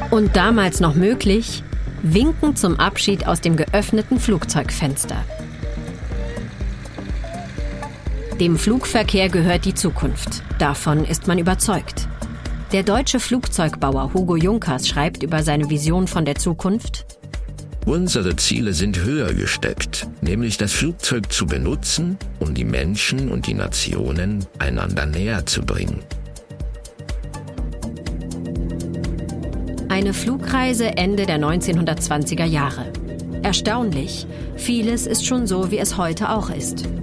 Und damals noch möglich, winken zum Abschied aus dem geöffneten Flugzeugfenster. Dem Flugverkehr gehört die Zukunft. Davon ist man überzeugt. Der deutsche Flugzeugbauer Hugo Junkers schreibt über seine Vision von der Zukunft: Unsere Ziele sind höher gesteckt, nämlich das Flugzeug zu benutzen, um die Menschen und die Nationen einander näher zu bringen. Eine Flugreise Ende der 1920er Jahre. Erstaunlich, vieles ist schon so, wie es heute auch ist.